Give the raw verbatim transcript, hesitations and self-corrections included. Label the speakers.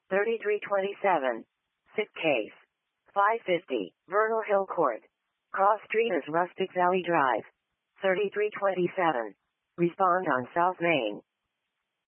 Speaker 1: thirty-three twenty-seven. Sick case. five fifty. Vernal Hill Court. Cross Street is Rustic Valley Drive. thirty-three twenty-seven. Respond on South Main.